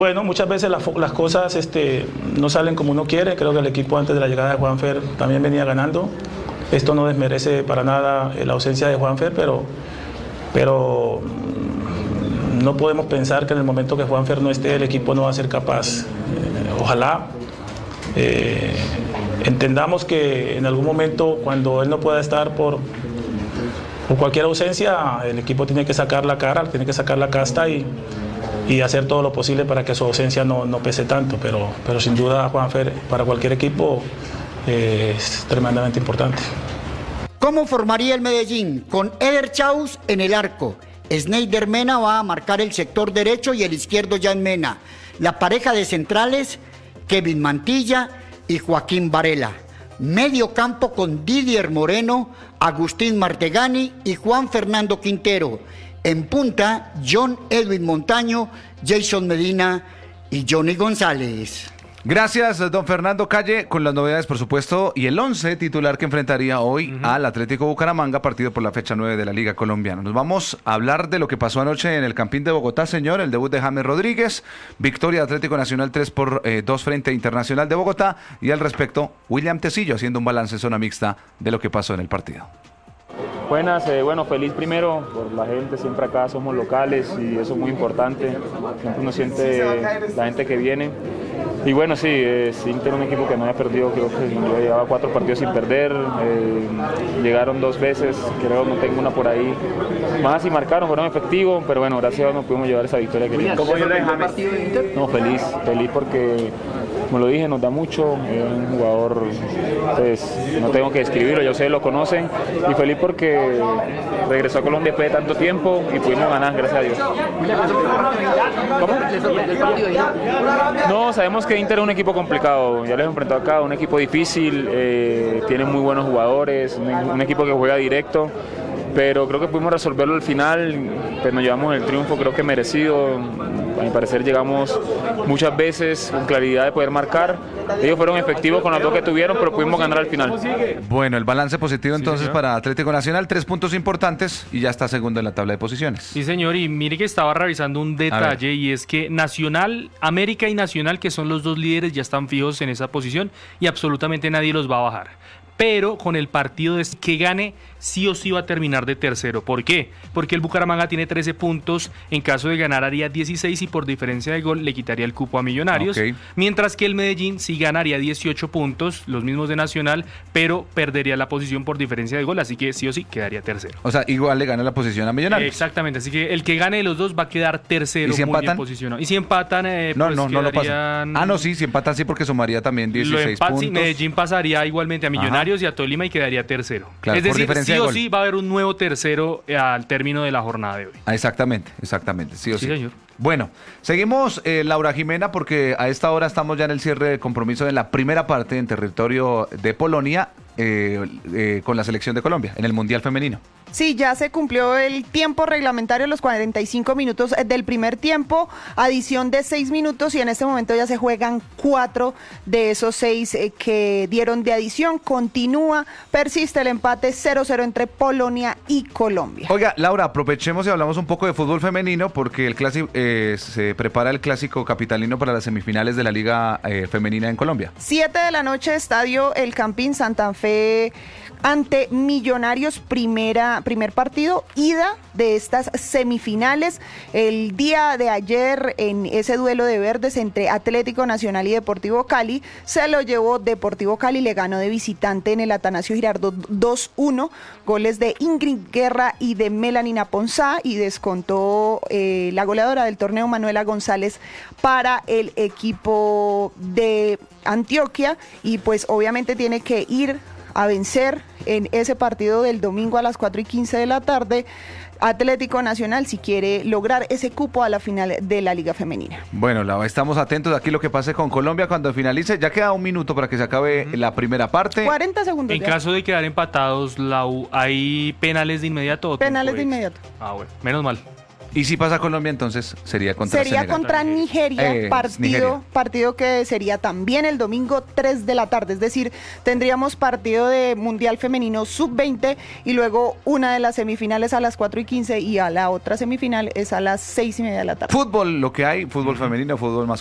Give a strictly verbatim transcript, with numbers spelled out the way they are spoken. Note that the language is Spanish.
Bueno, muchas veces las, las cosas este, no salen como uno quiere. Creo que el equipo antes de la llegada de Juanfer también venía ganando. Esto no desmerece para nada la ausencia de Juanfer, pero, pero no podemos pensar que en el momento que Juanfer no esté, el equipo no va a ser capaz. Eh, ojalá eh, entendamos que en algún momento, cuando él no pueda estar por, por cualquier ausencia, el equipo tiene que sacar la cara, tiene que sacar la casta y y hacer todo lo posible para que su ausencia no, no pese tanto, pero, pero sin duda Juanfer para cualquier equipo eh, es tremendamente importante. ¿Cómo formaría el Medellín? Con Eder Chaus en el arco. Sneider Mena va a marcar el sector derecho y el izquierdo Jan Mena. La pareja de centrales, Kevin Mantilla y Joaquín Varela. Medio campo con Didier Moreno, Agustín Martegani y Juan Fernando Quintero. En punta, John Edwin Montaño, Jason Medina y Johnny González. Gracias, don Fernando Calle, con las novedades, por supuesto, y el once titular que enfrentaría hoy uh-huh. al Atlético Bucaramanga, partido por la fecha nueve de la Liga Colombiana. Nos vamos a hablar de lo que pasó anoche en el Campín de Bogotá, señor, el debut de James Rodríguez, victoria de Atlético Nacional tres por dos frente a Internacional de Bogotá, y al respecto, William Tecillo haciendo un balance en zona mixta de lo que pasó en el partido. Buenas, eh, bueno, feliz primero por la gente, siempre acá somos locales y eso es muy importante, siempre uno siente la gente que viene. Y bueno, sí, eh, Inter es un equipo que no había perdido, creo que yo llevaba cuatro partidos sin perder, eh, llegaron dos veces, creo no tengo una por ahí. Más si marcaron, fueron efectivos, pero bueno, gracias a Dios nos pudimos llevar esa victoria que queríamos. ¿Cómo vio el partido de Inter? No, feliz, feliz porque, como lo dije, nos da mucho, es un jugador, pues no tengo que describirlo, ya ustedes lo conocen, y feliz porque regresó a Colombia después de tanto tiempo y pudimos ganar, gracias a Dios. ¿Cómo? No, sabemos que Inter es un equipo complicado, ya les he enfrentado acá, un equipo difícil, eh, tiene muy buenos jugadores, un, un equipo que juega directo, pero creo que pudimos resolverlo al final, pues nos llevamos el triunfo creo que merecido. A mi parecer llegamos muchas veces con claridad de poder marcar. Ellos fueron efectivos con las dos que tuvieron, pero pudimos ganar al final. Bueno, el balance positivo entonces sí, para Atlético Nacional, tres puntos importantes y ya está segundo en la tabla de posiciones. Sí, señor, y mire que estaba revisando un detalle y es que Nacional, América y Nacional, que son los dos líderes, ya están fijos en esa posición y absolutamente nadie los va a bajar. Pero con el partido de que gane, sí o sí va a terminar de tercero. ¿Por qué? Porque el Bucaramanga tiene trece puntos, en caso de ganar haría dieciséis y por diferencia de gol le quitaría el cupo a Millonarios. Okay. Mientras que el Medellín sí ganaría dieciocho puntos, los mismos de Nacional, pero perdería la posición por diferencia de gol, así que sí o sí quedaría tercero. O sea, igual le gana la posición a Millonarios. Exactamente, así que el que gane de los dos va a quedar tercero. ¿Y si muy empatan? Bien posicionado. Y si empatan, eh, no, pues no, no quedarían... lo pasa. Ah, no, sí, si empatan sí, porque sumaría también dieciséis lo empat- puntos. Sí, Medellín pasaría igualmente a Millonarios Ajá. y a Tolima y quedaría tercero. Claro, es decir, sí o gol. sí va a haber un nuevo tercero al término de la jornada de hoy. Ah, exactamente, exactamente, sí o sí. Sí, señor. Bueno, seguimos, eh, Laura Jimena, porque a esta hora estamos ya en el cierre de compromiso en la primera parte en territorio de Polonia eh, eh, con la selección de Colombia en el Mundial Femenino. Sí, ya se cumplió el tiempo reglamentario, los cuarenta y cinco minutos del primer tiempo, adición de seis minutos y en este momento ya se juegan cuatro de esos seis eh, que dieron de adición. Continúa, persiste el empate cero cero entre Polonia y Colombia. Oiga, Laura, aprovechemos y hablamos un poco de fútbol femenino porque el clásico, eh, se prepara el clásico capitalino para las semifinales de la Liga eh, Femenina en Colombia. Siete de la noche, Estadio El Campín, Santa Fe ante Millonarios, primera, primer partido, ida de estas semifinales. El día de ayer, en ese duelo de verdes entre Atlético Nacional y Deportivo Cali, se lo llevó Deportivo Cali, le ganó de visitante en el Atanasio Girardot dos uno, goles de Ingrid Guerra y de Melanina Ponzá, y descontó eh, la goleadora del torneo, Manuela González, para el equipo de Antioquia, y pues obviamente tiene que ir a vencer en ese partido del domingo a las cuatro y quince de la tarde Atlético Nacional si quiere lograr ese cupo a la final de la Liga Femenina. Bueno, Lau, estamos atentos aquí lo que pase con Colombia cuando finalice. Ya queda un minuto para que se acabe uh-huh. la primera parte. cuarenta segundos. En ya. caso de quedar empatados, Lau, ¿hay penales de inmediato? ¿O penales de inmediato? Ah, bueno, menos mal. Y si pasa Colombia, entonces sería contra Sería Senegal. contra Nigeria, Eh, partido, Nigeria. partido que sería también el domingo tres de la tarde. Es decir, tendríamos partido de Mundial Femenino sub veinte y luego una de las semifinales a las cuatro y quince y a la otra semifinal es a las seis y media de la tarde. Fútbol, lo que hay, fútbol femenino, fútbol masculino.